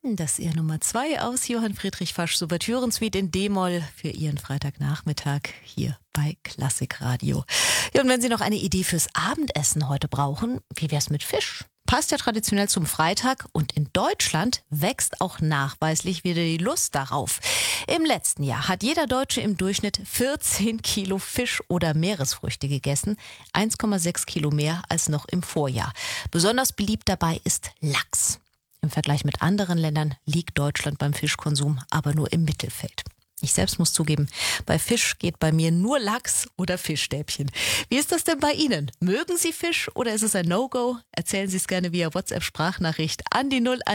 Das ist Ihr Nummer 2 aus Johann Friedrich Faschs Ouvertüren-Suite in D-Moll für Ihren Freitagnachmittag hier bei Klassikradio. Ja, und wenn Sie noch eine Idee fürs Abendessen heute brauchen, wie wär's mit Fisch? Passt ja traditionell zum Freitag und in Deutschland wächst auch nachweislich wieder die Lust darauf. Im letzten Jahr hat jeder Deutsche im Durchschnitt 14 Kilo Fisch oder Meeresfrüchte gegessen, 1,6 Kilo mehr als noch im Vorjahr. Besonders beliebt dabei ist Lachs. Im Vergleich mit anderen Ländern liegt Deutschland beim Fischkonsum aber nur im Mittelfeld. Ich selbst muss zugeben, bei Fisch geht bei mir nur Lachs oder Fischstäbchen. Wie ist das denn bei Ihnen? Mögen Sie Fisch oder ist es ein No-Go? Erzählen Sie es gerne via WhatsApp-Sprachnachricht an die 01